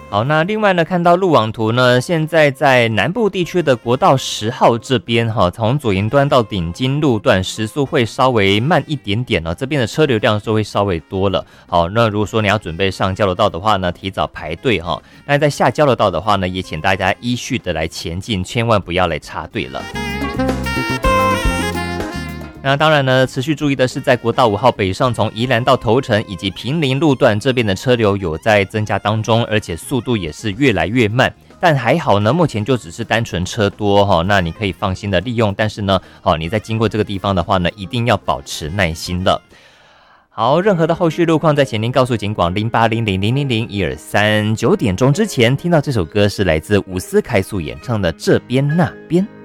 好，那另外呢，看到路网图呢，现在在南部地区的国道10号这边从左营端到顶金路段时速会稍微慢一点点这边的车流量就会稍微多了。好，那如果说你要准备上交流道的话呢，提早排队那在下交流道的话呢，也请大家依序的来前进，千万不要来插队了。那当然呢，持续注意的是，在国道5号北上从宜兰到头城以及坪林路段这边的车流有在增加当中，而且速度也是越来越慢。但还好呢，目前就只是单纯车多那你可以放心的利用。但是呢，你在经过这个地方的话呢，一定要保持耐心了。好，任何的后续路况，在前您告诉警广0800000123。9点钟之前听到这首歌是来自伍思凯所演唱的《这边那边》。